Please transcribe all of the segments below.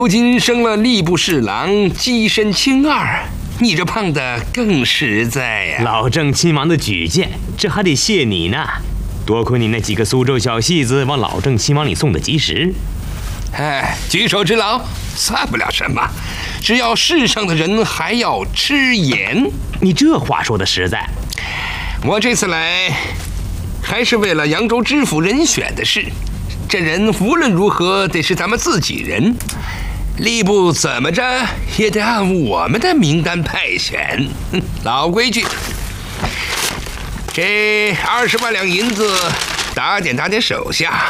如今升了吏部侍郎，跻身卿二，你这胖的更实在呀！ 老郑亲王的举荐，这还得谢你呢。多亏你那几个苏州小戏子往老郑亲王里送的及时。 哎，举手之劳算不了什么，只要世上的人还要吃盐。 你这话说的实在。 我这次来，还是为了扬州知府人选的事。这人无论如何得是咱们自己人，吏部怎么着也得按我们的名单派选。老规矩，这20万两银子打点手下。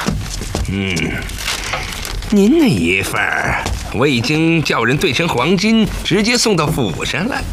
您那一份儿，我已经叫人兑成黄金，直接送到府上了。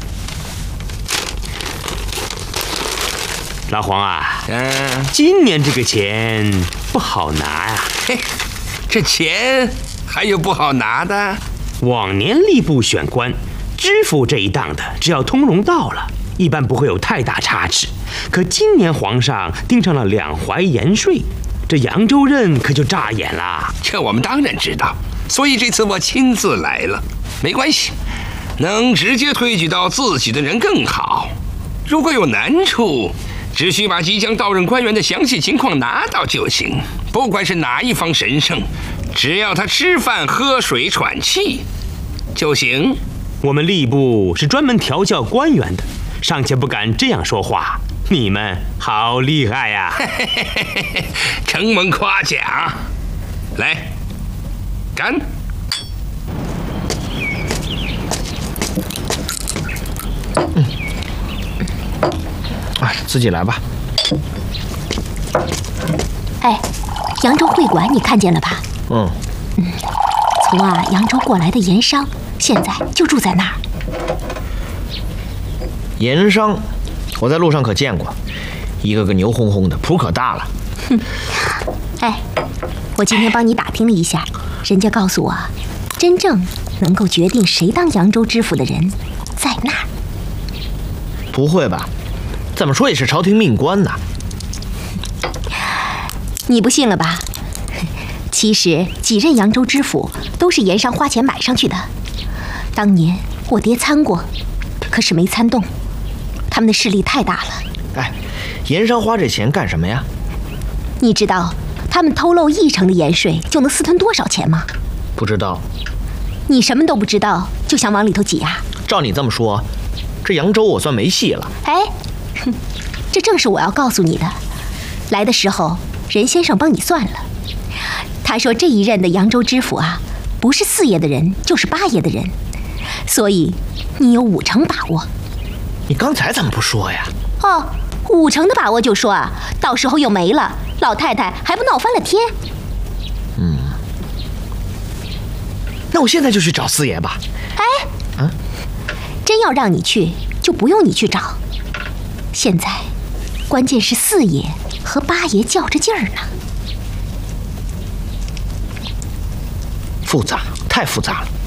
老黄啊，今年这个钱不好拿呀。 嘿，这钱还有不好拿的？ 往年吏部选官，知府这一档的，只要通融到了，一般不会有太大差池。可今年皇上盯上了2淮盐税，这扬州任可就炸眼了。 这我们当然知道，所以这次我亲自来了。没关系，能直接推举到自己的人更好。如果有难处，只需把即将到任官员的详细情况拿到就行。不管是哪一方神圣，只要他吃饭、喝水、喘气就行。 我们吏部是专门调教官员的，尚且不敢这样说话，你们好厉害呀！ 承蒙夸奖。来，干！ 自己来吧。 哎，扬州会馆你看见了吧？从扬州过来的盐商，现在就住在那儿。 盐商，我在路上可见过，一个个牛哄哄的，谱可大了。 哎，我今天帮你打听了一下，人家告诉我，真正能够决定谁当扬州知府的人，在那儿。 不会吧？怎么说也是朝廷命官呐。 你不信了吧？其实几任扬州知府都是盐商花钱买上去的。当年我爹参过，可是没参动，他们的势力太大了。 哎，盐商花这钱干什么呀？ 你知道他们偷漏1成的盐税就能私吞多少钱吗？ 不知道。 你什么都不知道就想往里头挤啊？ 照你这么说，这扬州我算没戏了。 哎，这正是我要告诉你的。来的时候任先生帮你算了，他说这一任的扬州知府不是4爷的人就是8爷的人，所以你有5成把握。 你刚才怎么不说呀 ？5成的把握就说到时候又没了，老太太还不闹翻了天。 那我现在就去找4爷吧。 哎，真要让你去，就不用你去找。现在关键是4爷和8爷较着劲儿呢。 复杂，太复杂了。